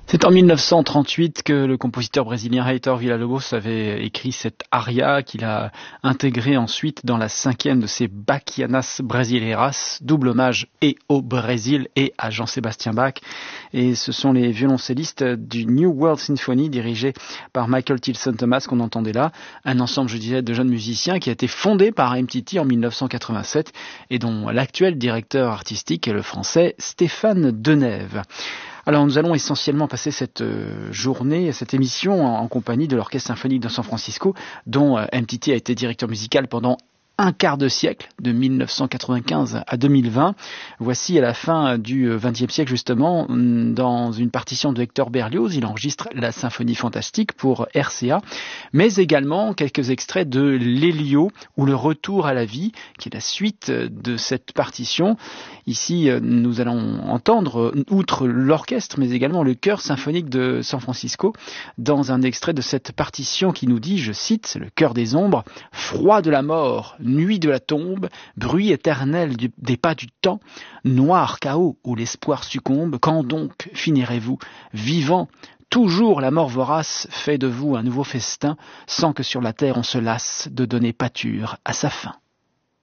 C'est en 1938 que le compositeur brésilien Heitor Villa-Lobos avait écrit cette aria qu'il a intégrée ensuite dans la 5e de ses Bachianas Brasileiras, double hommage et au Brésil et à Jean-Sébastien Bach. Et ce sont les violoncellistes du New World Symphony dirigés par Michael Tilson Thomas qu'on entendait là, un ensemble, je disais, de jeunes musiciens qui a été fondé par MTT en 1987 et dont l'actuel directeur artistique est le français Stéphane Denève. Alors nous allons essentiellement passer cette journée, cette émission en compagnie de l'Orchestre symphonique de San Francisco, dont MTT a été directeur musical pendant un quart de siècle, de 1995 à 2020. Voici à la fin du XXe siècle justement, dans une partition de Hector Berlioz, il enregistre la symphonie fantastique pour RCA, mais également quelques extraits de l'Elio ou le retour à la vie, qui est la suite de cette partition. Ici, nous allons entendre, outre l'orchestre, mais également le chœur symphonique de San Francisco, dans un extrait de cette partition qui nous dit, je cite, le chœur des ombres, froid de la mort, nuit de la tombe, bruit éternel des pas du temps, noir chaos où l'espoir succombe, quand donc finirez-vous vivant? Toujours la mort vorace fait de vous un nouveau festin, sans que sur la terre on se lasse de donner pâture à sa fin.